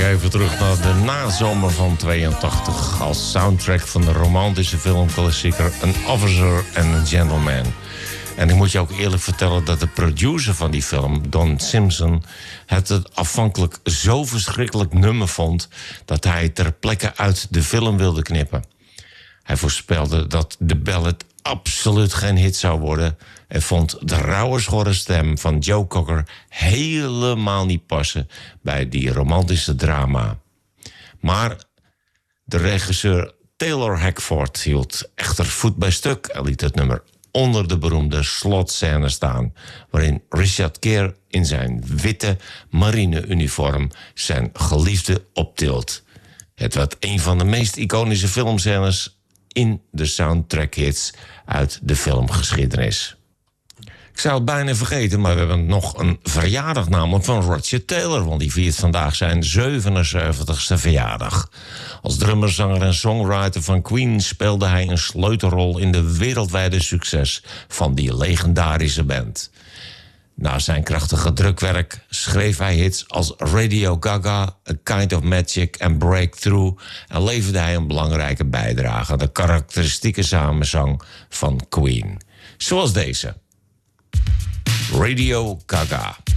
even terug naar de nazomer van 82... als soundtrack van de romantische filmklassieker An Officer and a Gentleman. En ik moet je ook eerlijk vertellen dat de producer van die film, Don Simpson, het afhankelijk zo verschrikkelijk nummer vond dat hij ter plekke uit de film wilde knippen. Hij voorspelde dat de ballad absoluut geen hit zou worden en vond de rauwe schorre stem van Joe Cocker helemaal niet passen bij die romantische drama. Maar de regisseur Taylor Hackford hield echter voet bij stuk en liet het nummer onder de beroemde slotscène staan, waarin Richard Gere in zijn witte marineuniform zijn geliefde optilt. Het werd een van de meest iconische filmscènes in de soundtrack-hits uit de filmgeschiedenis. Ik zou het bijna vergeten, maar we hebben nog een verjaardag namelijk van Roger Taylor, want die viert vandaag zijn 77ste verjaardag. Als drummer, zanger en songwriter van Queen speelde hij een sleutelrol in de wereldwijde succes van die legendarische band. Na zijn krachtige drukwerk schreef hij hits als Radio Gaga, A Kind of Magic en Breakthrough en leverde hij een belangrijke bijdrage aan de karakteristieke samenzang van Queen. Zoals deze. Radio Gaga.